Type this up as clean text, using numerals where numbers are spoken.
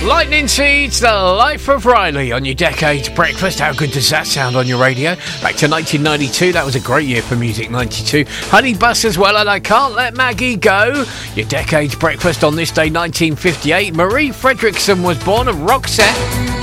Lightning Seeds, The Life of Riley on your Decades Breakfast. How good does that sound on your radio? Back to 1992, that was a great year for music, 92. Honey Bus as well, and I Can't Let Maggie Go. Your Decades Breakfast on this day, 1958. Marie Fredriksson was born, of Roxette.